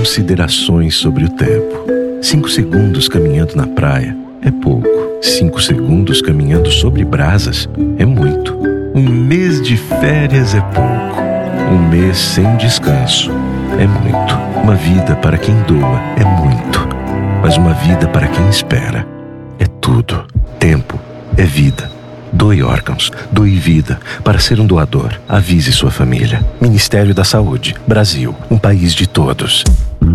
considerações sobre o tempo. 5 segundos caminhando na praia é pouco. 5 segundos caminhando sobre brasas é muito. Um mês de férias é pouco. Um mês sem descanso é muito. Uma vida para quem doa é muito. Mas uma vida para quem espera é tudo. Tempo é vida. Doe órgãos, doe vida. Para ser um doador, avise sua família. Ministério da Saúde, Brasil, um país de todos.